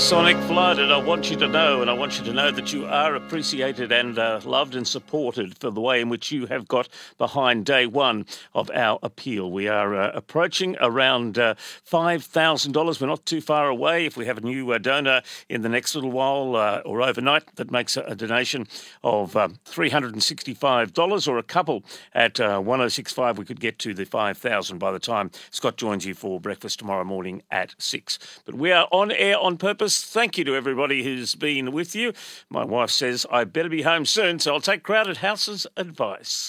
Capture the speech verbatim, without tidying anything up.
Sonic Flood, and I want you to know, and I want you to know that you are appreciated and uh, loved and supported for the way in which you have got behind day one of our appeal. We are uh, approaching around uh, five thousand dollars. We're not too far away. If we have a new uh, donor in the next little while uh, or overnight that makes a, a donation of um, three hundred sixty-five dollars, or a couple at uh, one oh six five, we could get to the five thousand by the time Scott joins you for breakfast tomorrow morning at six. But we are on air on purpose. Thank you to everybody who's been with you. My wife says I better be home soon, so I'll take Crowded House's advice.